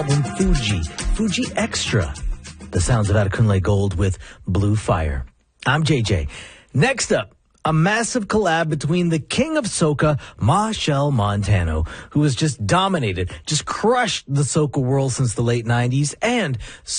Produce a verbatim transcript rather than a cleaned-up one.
album Fuji, Fuji Extra. The sounds of Adekunle Gold with Blue Fire. I'm J J. Next up, a massive collab between the king of soca, Machel Montano, who has just dominated, just crushed the soca world since the late nineties, and